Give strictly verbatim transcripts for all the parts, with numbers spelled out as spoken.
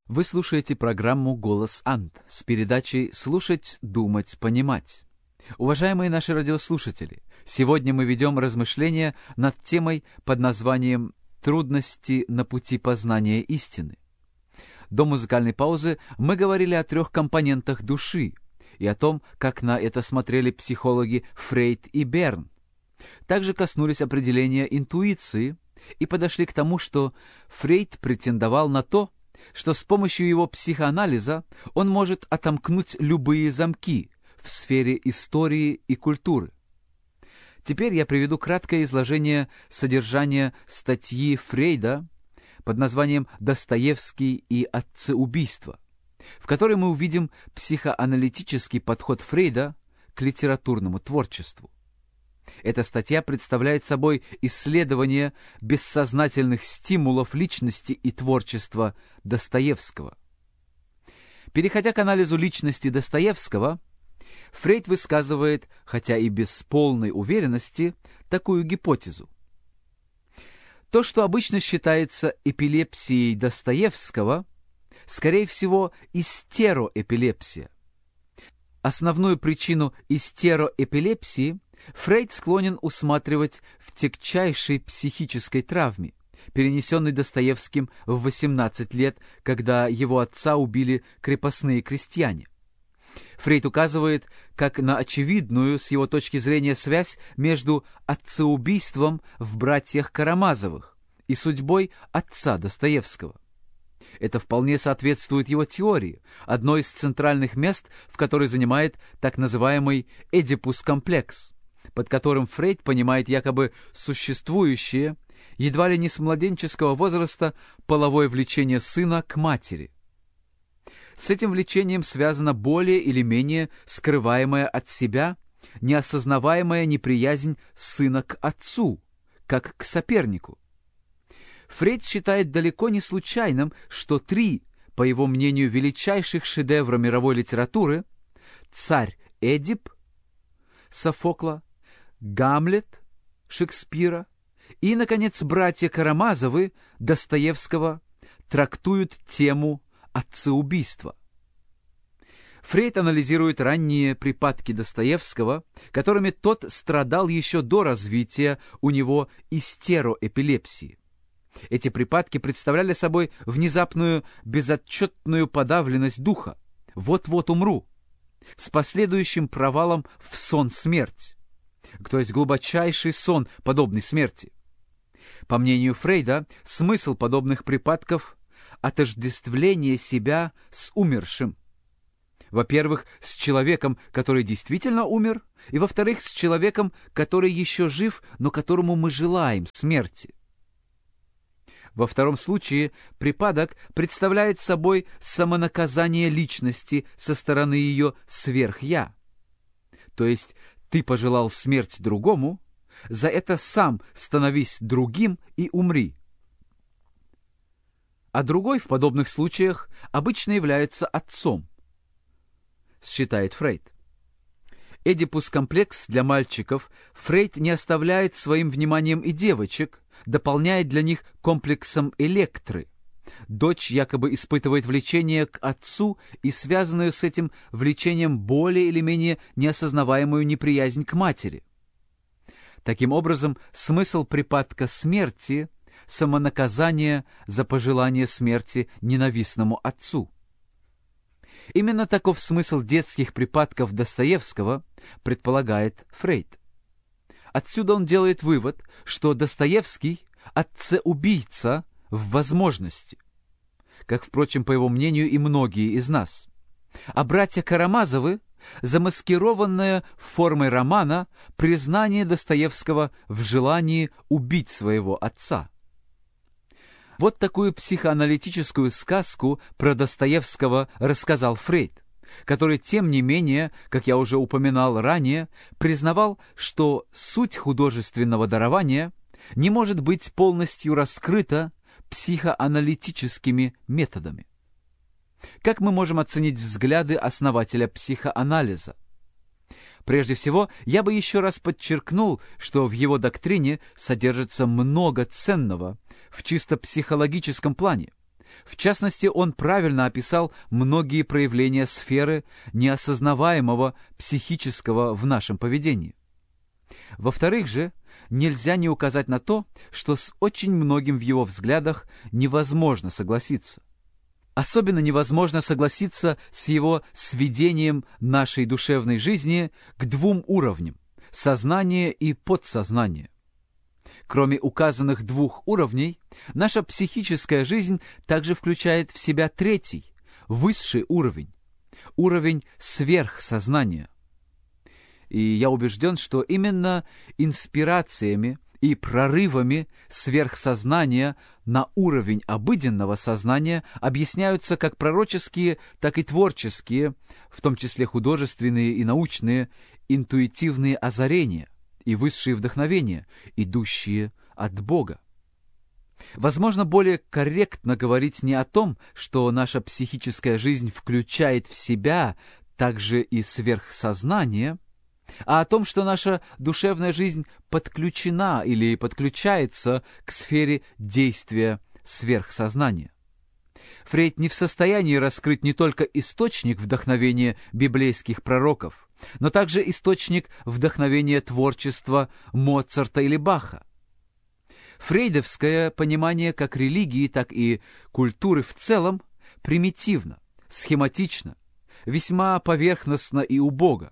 Вы слушаете программу «Голос Анд» с передачей «Слушать, думать, понимать». Уважаемые наши радиослушатели, сегодня мы ведем размышления над темой под названием «Трудности на пути познания истины». До музыкальной паузы мы говорили о трех компонентах души и о том, как на это смотрели психологи Фрейд и Берн. Также коснулись определения интуиции и подошли к тому, что Фрейд претендовал на то, что с помощью его психоанализа он может отомкнуть любые замки в сфере истории и культуры. Теперь я приведу краткое изложение содержания статьи Фрейда под названием «Достоевский и отцеубийство», в которой мы увидим психоаналитический подход Фрейда к литературному творчеству. Эта статья представляет собой исследование бессознательных стимулов личности и творчества Достоевского. Переходя к анализу личности Достоевского, Фрейд высказывает, хотя и без полной уверенности, такую гипотезу. То, что обычно считается эпилепсией Достоевского, скорее всего, истероэпилепсия. Основную причину истероэпилепсии Фрейд склонен усматривать в тягчайшей психической травме, перенесенной Достоевским в восемнадцать лет, когда его отца убили крепостные крестьяне. Фрейд указывает как на очевидную, с его точки зрения, связь между отцеубийством в «Братьях Карамазовых» и судьбой отца Достоевского. Это вполне соответствует его теории, одно из центральных мест, в которой занимает так называемый «Эдипус-комплекс», под которым Фрейд понимает якобы существующее, едва ли не с младенческого возраста, половое влечение сына к матери. С этим влечением связана более или менее скрываемая от себя, неосознаваемая неприязнь сына к отцу, как к сопернику. Фрейд считает далеко не случайным, что три, по его мнению, величайших шедевра мировой литературы — «Царь Эдип» Софокла, «Гамлет» Шекспира и, наконец, «Братья Карамазовы» Достоевского трактуют тему отцеубийства. Фрейд анализирует ранние припадки Достоевского, которыми тот страдал еще до развития у него истероэпилепсии. Эти припадки представляли собой внезапную безотчетную подавленность духа, вот-вот умру, с последующим провалом в сон-смерть, то есть глубочайший сон, подобный смерти. По мнению Фрейда, смысл подобных припадков — отождествление себя с умершим. Во-первых, с человеком, который действительно умер, и, во-вторых, с человеком, который еще жив, но которому мы желаем смерти. Во втором случае припадок представляет собой самонаказание личности со стороны ее сверх-я. То есть ты пожелал смерть другому, за это сам становись другим и умри. А другой в подобных случаях обычно является отцом, считает Фрейд. Эдипус-комплекс для мальчиков Фрейд не оставляет своим вниманием и девочек, дополняет для них комплексом Электры. Дочь якобы испытывает влечение к отцу и связанную с этим влечением более или менее неосознаваемую неприязнь к матери. Таким образом, смысл припадка смерти — самонаказание за пожелание смерти ненавистному отцу. Именно таков смысл детских припадков Достоевского, предполагает Фрейд. Отсюда он делает вывод, что Достоевский — отцеубийца в возможности, как, впрочем, по его мнению, и многие из нас. А братья Карамазовы — замаскированная формой романа признание Достоевского в желании убить своего отца. Вот такую психоаналитическую сказку про Достоевского рассказал Фрейд, который, тем не менее, как я уже упоминал ранее, признавал, что суть художественного дарования не может быть полностью раскрыта психоаналитическими методами. Как мы можем оценить взгляды основателя психоанализа? Прежде всего, я бы еще раз подчеркнул, что в его доктрине содержится много ценного в чисто психологическом плане, В частности, он правильно описал многие проявления сферы неосознаваемого психического в нашем поведении. Во-вторых же, нельзя не указать на то, что с очень многим в его взглядах невозможно согласиться. Особенно невозможно согласиться с его сведением нашей душевной жизни к двум уровням – сознание и подсознание. Кроме указанных двух уровней, наша психическая жизнь также включает в себя третий, высший уровень – уровень сверхсознания. И я убежден, что именно инспирациями и прорывами сверхсознания на уровень обыденного сознания объясняются как пророческие, так и творческие, в том числе художественные и научные, интуитивные озарения и высшие вдохновения, идущие от Бога. Возможно, более корректно говорить не о том, что наша психическая жизнь включает в себя также и сверхсознание, а о том, что наша душевная жизнь подключена или подключается к сфере действия сверхсознания. Фрейд не в состоянии раскрыть не только источник вдохновения библейских пророков, но также источник вдохновения творчества Моцарта или Баха. Фрейдовское понимание как религии, так и культуры в целом примитивно, схематично, весьма поверхностно и убого.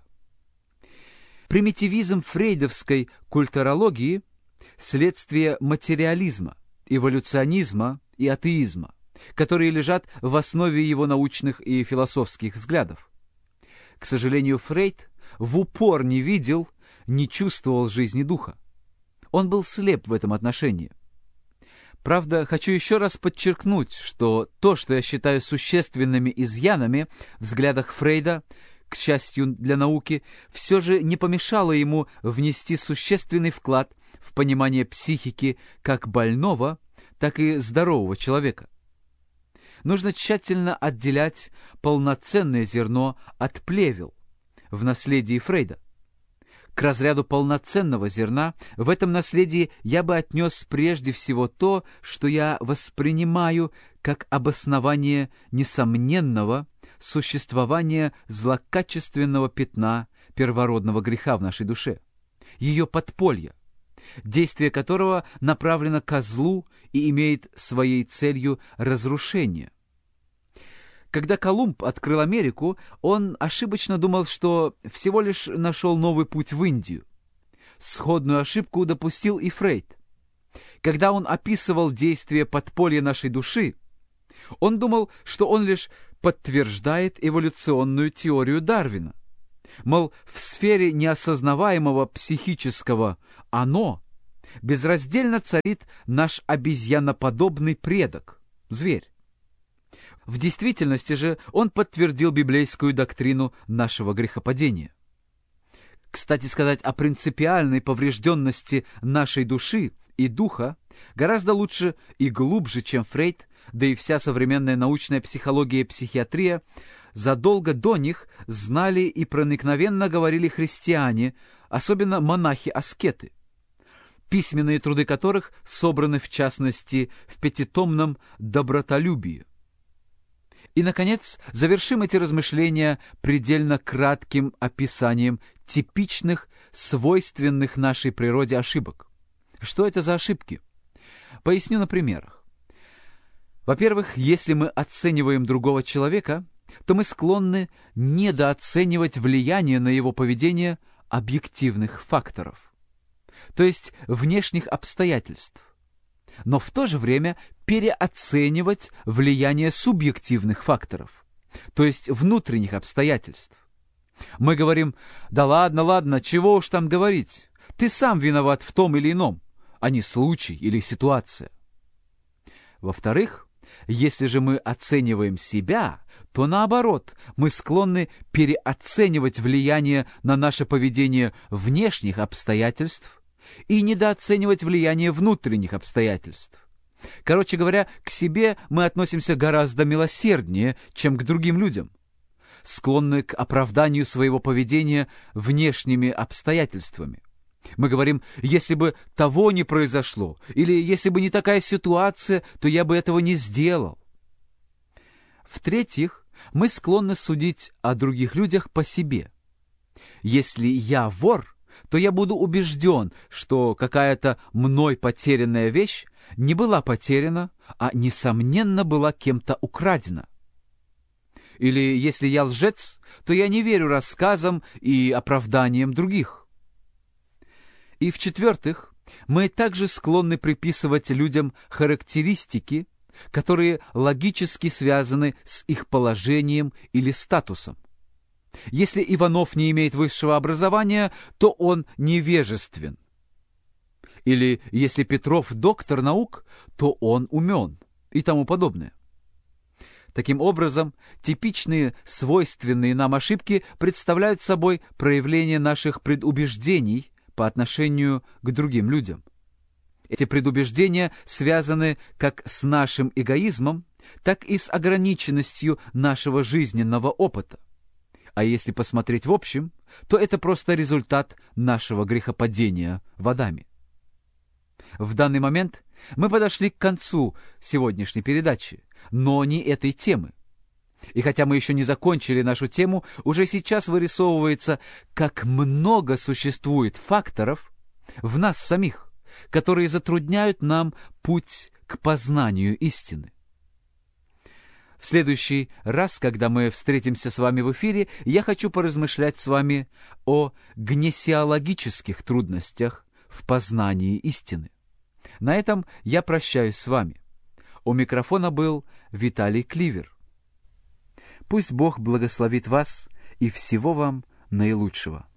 Примитивизм фрейдовской культурологии – следствие материализма, эволюционизма и атеизма, которые лежат в основе его научных и философских взглядов. К сожалению, Фрейд в упор не видел, не чувствовал жизни духа. Он был слеп в этом отношении. Правда, хочу еще раз подчеркнуть, что то, что я считаю существенными изъянами в взглядах Фрейда, к счастью для науки, все же не помешало ему внести существенный вклад в понимание психики как больного, так и здорового человека. Нужно тщательно отделять полноценное зерно от плевел в наследии Фрейда. К разряду полноценного зерна в этом наследии я бы отнес прежде всего то, что я воспринимаю как обоснование несомненного существования злокачественного пятна первородного греха в нашей душе, ее подполья, действие которого направлено ко злу и имеет своей целью разрушение. Когда Колумб открыл Америку, он ошибочно думал, что всего лишь нашел новый путь в Индию. Сходную ошибку допустил и Фрейд. Когда он описывал действие подполья нашей души, он думал, что он лишь подтверждает эволюционную теорию Дарвина. Мол, в сфере неосознаваемого психического «оно» безраздельно царит наш обезьяноподобный предок, зверь. В действительности же он подтвердил библейскую доктрину нашего грехопадения. Кстати сказать, о принципиальной поврежденности нашей души и духа гораздо лучше и глубже, чем Фрейд, да и вся современная научная психология и психиатрия, задолго до них знали и проникновенно говорили христиане, особенно монахи-аскеты, письменные труды которых собраны в частности в пятитомном «Добротолюбии». И, наконец, завершим эти размышления предельно кратким описанием типичных, свойственных нашей природе ошибок. Что это за ошибки? Поясню на примерах. Во-первых, если мы оцениваем другого человека, то мы склонны недооценивать влияние на его поведение объективных факторов, то есть внешних обстоятельств, но в то же время переоценивать влияние субъективных факторов, то есть внутренних обстоятельств. Мы говорим: «Да ладно, ладно, чего уж там говорить, ты сам виноват в том или ином, а не случай или ситуация». Во-вторых, если же мы оцениваем себя, то наоборот, мы склонны переоценивать влияние на наше поведение внешних обстоятельств и недооценивать влияние внутренних обстоятельств. Короче говоря, к себе мы относимся гораздо милосерднее, чем к другим людям, склонны к оправданию своего поведения внешними обстоятельствами. Мы говорим: если бы того не произошло, или если бы не такая ситуация, то я бы этого не сделал. В-третьих, мы склонны судить о других людях по себе. Если я вор, то я буду убежден, что какая-то мной потерянная вещь не была потеряна, а, несомненно, была кем-то украдена. Или если я лжец, то я не верю рассказам и оправданиям других. И в-четвертых, мы также склонны приписывать людям характеристики, которые логически связаны с их положением или статусом. Если Иванов не имеет высшего образования, то он невежествен. Или если Петров доктор наук, то он умен и тому подобное. Таким образом, типичные свойственные нам ошибки представляют собой проявление наших предубеждений по отношению к другим людям. Эти предубеждения связаны как с нашим эгоизмом, так и с ограниченностью нашего жизненного опыта. А если посмотреть в общем, то это просто результат нашего грехопадения в Адаме. В данный момент мы подошли к концу сегодняшней передачи, но не этой темы. И хотя мы еще не закончили нашу тему, уже сейчас вырисовывается, как много существует факторов в нас самих, которые затрудняют нам путь к познанию истины. В следующий раз, когда мы встретимся с вами в эфире, я хочу поразмышлять с вами о гнесеологических трудностях в познании истины. На этом я прощаюсь с вами. У микрофона был Виталий Кливер. Пусть Бог благословит вас и всего вам наилучшего.